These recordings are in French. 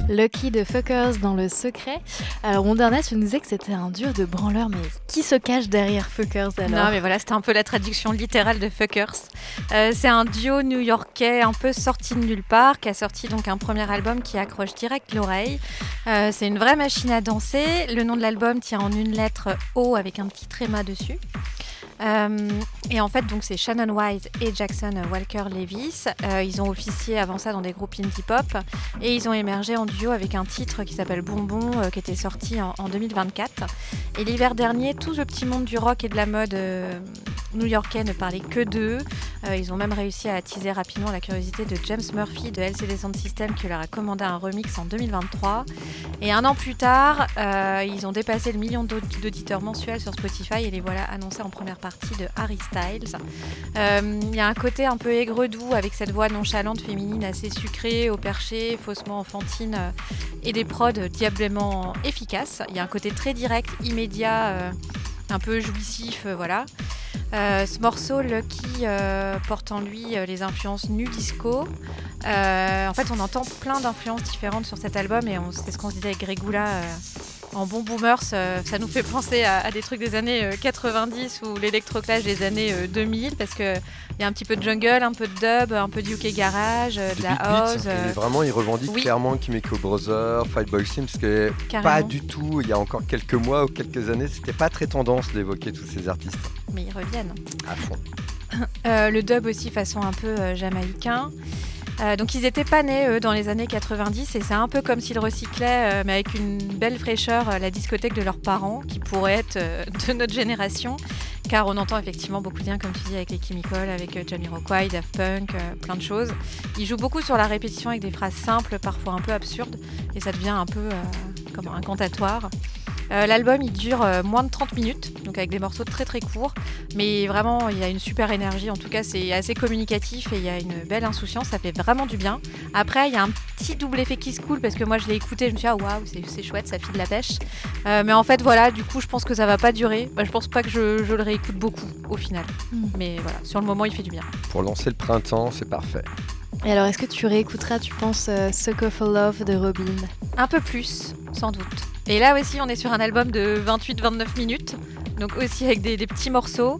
Lucky de Fuckers dans le secret. Alors mon dernier, tu nous disais que c'était un duo de branleurs, mais qui se cache derrière Fuckers alors ? Non mais voilà, c'était un peu la traduction littérale de Fuckers. C'est un duo new-yorkais un peu sorti de nulle part, qui a sorti donc un premier album qui accroche direct l'oreille. C'est une vraie machine à danser. Le nom de l'album tient en une lettre O avec un petit tréma dessus. Et en fait, donc c'est Shannon White et Jackson Walker Levis. Ils ont officié avant ça dans des groupes indie pop et ils ont émergé en duo avec un titre qui s'appelle Bonbon, qui était sorti en 2024. Et l'hiver dernier, tout le petit monde du rock et de la mode new-yorkais ne parlait que d'eux. Ils ont même réussi à attiser rapidement la curiosité de James Murphy de LCD Sound System qui leur a commandé un remix en 2023. Et un an plus tard, ils ont dépassé le million d'auditeurs mensuels sur Spotify et les voilà annoncés en première partie de Harry Styles. Il y a un côté un peu aigre-doux avec cette voix nonchalante féminine assez sucrée, au perché, faussement enfantine et des prods diablement efficaces. Il y a un côté très direct, immédiat, un peu jouissif, voilà. Ce morceau, Lucky, porte en lui les influences nu disco. En fait, on entend plein d'influences différentes sur cet album et c'est ce qu'on se disait avec Gregula. En bon boomers, ça nous fait penser à des trucs des années 90 ou l'électroclash des années 2000 parce qu'il y a un petit peu de jungle, un peu de dub, un peu de UK garage, de la house. Vraiment, ils revendiquent clairement Chemical Brothers, Fatboy Slim, parce que pas du tout, il y a encore quelques mois ou quelques années, c'était pas très tendance d'évoquer tous ces artistes. Mais ils reviennent. À fond. Le dub aussi façon un peu jamaïcain. Donc ils n'étaient pas nés eux, dans les années 90 et c'est un peu comme s'ils recyclaient mais avec une belle fraîcheur la discothèque de leurs parents qui pourrait être de notre génération car on entend effectivement beaucoup de liens comme tu dis avec les Chemical, avec Jamiroquai, Daft Punk, plein de choses. Ils jouent beaucoup sur la répétition avec des phrases simples, parfois un peu absurdes et ça devient un peu comme un incantatoire. L'album il dure moins de 30 minutes, donc avec des morceaux très très courts, mais vraiment il y a une super énergie, en tout cas c'est assez communicatif et il y a une belle insouciance, ça fait vraiment du bien. Après il y a un petit double effet qui se coule parce que moi je l'ai écouté, je me suis dit ah waouh c'est chouette, ça file de la pêche, mais en fait voilà, du coup je pense que ça va pas durer, je pense pas que je le réécoute beaucoup au final, mais voilà, sur le moment il fait du bien. Pour lancer le printemps, c'est parfait. Et alors est-ce que tu réécouteras, tu penses, Sucker for Love de Robyn ? Un peu plus, sans doute. Et là aussi, on est sur un album de 28-29 minutes, donc aussi avec des petits morceaux.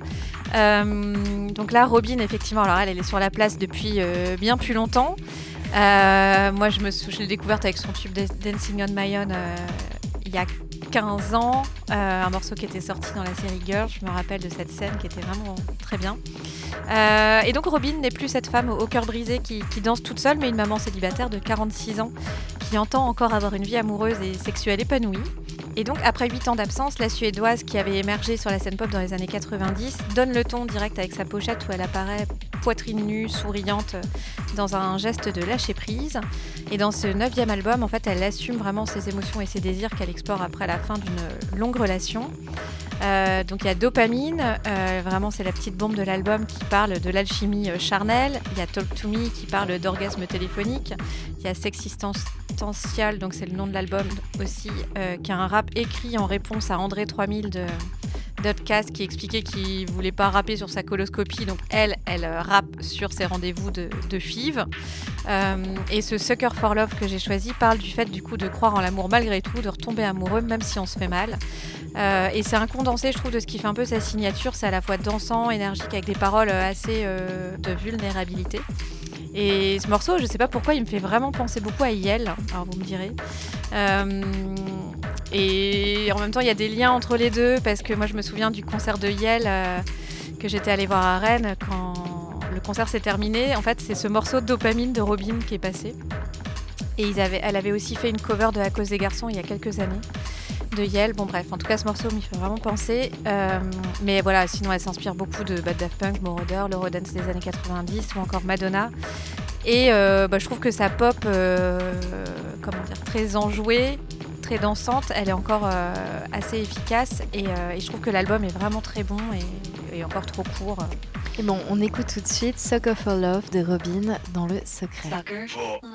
Donc là, Robyn, effectivement, alors elle est sur la place depuis bien plus longtemps. Moi, je l'ai découverte avec son tube Dancing on My Own il y a 15 ans, un morceau qui était sorti dans la série Girls. Je me rappelle de cette scène qui était vraiment très bien. Et donc Robyn n'est plus cette femme au cœur brisé qui danse toute seule, mais une maman célibataire de 46 ans qui entend encore avoir une vie amoureuse et sexuelle épanouie. Et donc après 8 ans d'absence, la Suédoise qui avait émergé sur la scène pop dans les années 90 donne le ton direct avec sa pochette où elle apparaît poitrine nue, souriante, dans un geste de lâcher prise. Et dans ce 9e album, en fait, elle assume vraiment ses émotions et ses désirs qu'elle explore après la fin d'une longue relation. Donc il y a Dopamine, vraiment c'est la petite bombe de l'album qui parle de l'alchimie charnelle. Il y a Talk to Me qui parle d'orgasme téléphonique. Il y a Sexistential, donc c'est le nom de l'album aussi, qui a un rap écrit en réponse à André 3000 de Dotcast qui expliquait qu'il voulait pas rapper sur sa coloscopie, donc elle rappe sur ses rendez-vous de FIV. Et ce Sucker for Love que j'ai choisi parle du fait du coup de croire en l'amour malgré tout, de retomber amoureux même si on se fait mal. Et c'est un condensé, je trouve, de ce qui fait un peu sa signature. C'est à la fois dansant, énergique, avec des paroles assez de vulnérabilité. Et ce morceau, je sais pas pourquoi, il me fait vraiment penser beaucoup à Yel, alors vous me direz. Et en même temps, il y a des liens entre les deux, parce que moi, je me souviens du concert de Yel que j'étais allée voir à Rennes quand le concert s'est terminé. En fait, c'est ce morceau de Dopamine de Robyn qui est passé. Et elle avait aussi fait une cover de À cause des garçons il y a quelques années, de Yel. Bon bref, en tout cas, ce morceau m'y fait vraiment penser. Mais voilà, sinon, elle s'inspire beaucoup de Daft Punk, Moroder, l'Eurodance des années 90 ou encore Madonna. Et je trouve que sa pop, très enjouée, très dansante, elle est encore assez efficace et je trouve que l'album est vraiment très bon et encore trop court. Et bon, on écoute tout de suite Sucker for Love de Robyn dans le secret. Sucker for